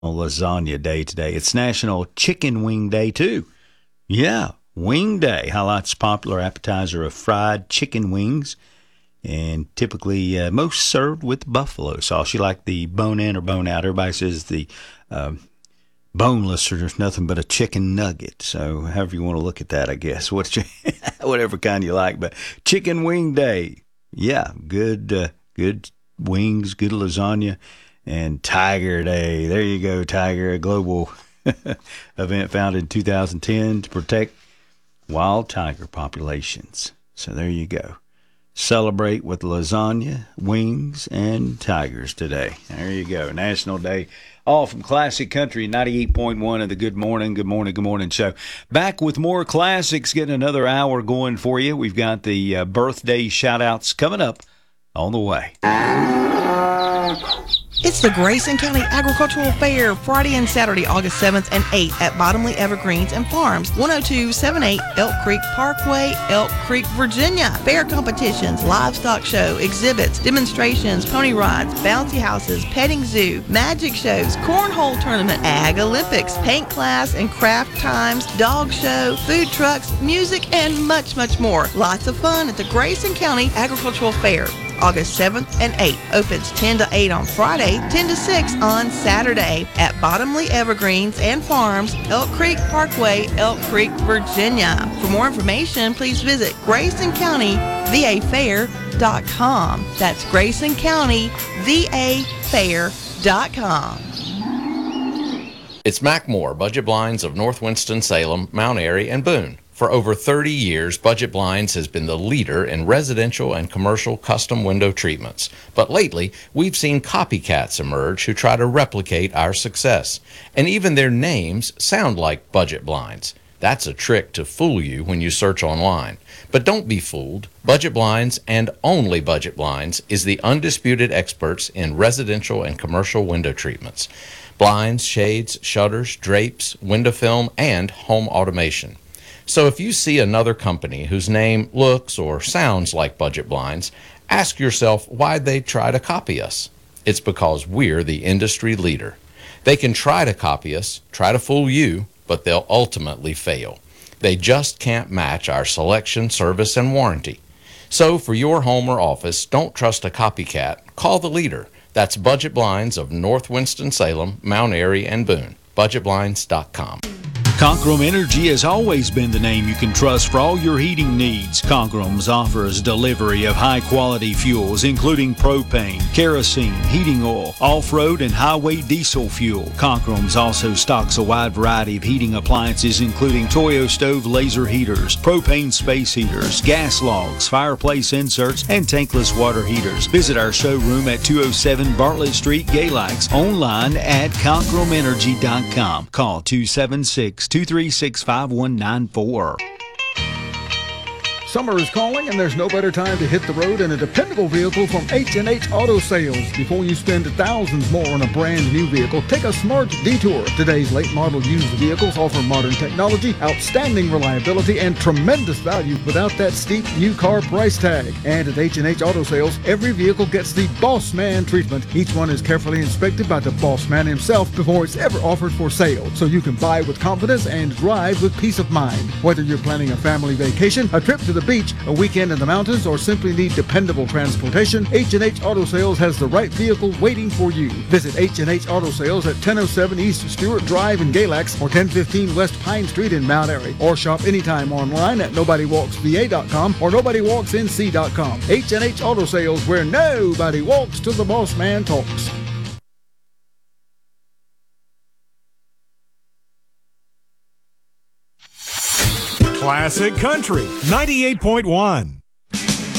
Lasagna Day today. It's National Chicken Wing Day, too. Yeah, Wing Day highlights the popular appetizer of fried chicken wings, and typically most served with buffalo sauce. You like the bone-in or bone-out? Everybody says the boneless or there's nothing but a chicken nugget. So however you want to look at that, I guess. Whatever kind you like. But Chicken Wing Day, yeah, good wings, good lasagna. And Tiger Day, there you go, Tiger, a global event founded in 2010 to protect wild tiger populations. So there you go. Celebrate with lasagna, wings, and tigers today. There you go. National Day. All from Classic Country 98.1 of the Good Morning show. Back with more classics, getting another hour going for you. We've got the birthday shout-outs coming up on the way. It's the Grayson County Agricultural Fair, Friday and Saturday, August 7th and 8th at Bottomley Evergreens and Farms, 10278 Elk Creek Parkway, Elk Creek, Virginia. Fair competitions, livestock show, exhibits, demonstrations, pony rides, bouncy houses, petting zoo, magic shows, cornhole tournament, ag Olympics, paint class and craft times, dog show, food trucks, music, and much, much more. Lots of fun at the Grayson County Agricultural Fair. August 7th and 8th. Opens 10 to 8 on Friday, 10 to 6 on Saturday at Bottomley Evergreens and Farms, Elk Creek Parkway, Elk Creek, Virginia. For more information, please visit GraysonCountyVAFair.com. That's GraysonCountyVAFair.com. It's Mac Moore, Budget Blinds of North Winston-Salem, Mount Airy, and Boone. For over 30 years, Budget Blinds has been the leader in residential and commercial custom window treatments. But lately, we've seen copycats emerge who try to replicate our success. And even their names sound like Budget Blinds. That's a trick to fool you when you search online. But don't be fooled. Budget Blinds, and only Budget Blinds, is the undisputed experts in residential and commercial window treatments. Blinds, shades, shutters, drapes, window film, and home automation. So if you see another company whose name looks or sounds like Budget Blinds, ask yourself why they try to copy us. It's because we're the industry leader. They can try to copy us, try to fool you, but they'll ultimately fail. They just can't match our selection, service, and warranty. So for your home or office, don't trust a copycat. Call the leader. That's Budget Blinds of North Winston-Salem, Mount Airy, and Boone. BudgetBlinds.com. Conkrum Energy has always been the name you can trust for all your heating needs. Conkrum's offers delivery of high-quality fuels, including propane, kerosene, heating oil, off-road, and highway diesel fuel. Conkrum's also stocks a wide variety of heating appliances, including Toyo stove laser heaters, propane space heaters, gas logs, fireplace inserts, and tankless water heaters. Visit our showroom at 207 Bartlett Street, Galax, online at ConkrumeNergy.com. Call 276-236-5194. Summer is calling, and there's no better time to hit the road in a dependable vehicle from H&H Auto Sales. Before you spend thousands more on a brand new vehicle, take a smart detour. Today's late model used vehicles offer modern technology, outstanding reliability, and tremendous value without that steep new car price tag. And at H&H Auto Sales, every vehicle gets the Boss Man treatment. Each one is carefully inspected by the Boss Man himself before it's ever offered for sale, so you can buy with confidence and drive with peace of mind. Whether you're planning a family vacation, a trip to the beach, a weekend in the mountains, or simply need dependable transportation, H&H Auto Sales has the right vehicle waiting for you. Visit H&H Auto Sales at 1007 East Stewart Drive in Galax or 1015 West Pine Street in Mount Airy, or shop anytime online at NobodyWalksVA.com or NobodyWalksNC.com. H&H Auto Sales, where nobody walks till the boss man talks. Classic Country 98.1.